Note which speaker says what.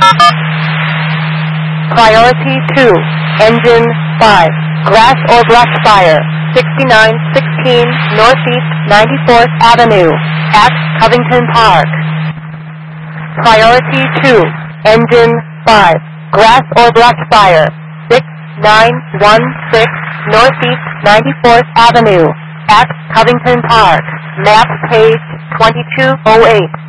Speaker 1: Priority 2, Engine 5, grass or brush fire, 6916 Northeast 94th Avenue, at Covington Park. Priority 2, Engine 5, grass or brush fire, 6916 Northeast 94th Avenue, at Covington Park, map page 2208.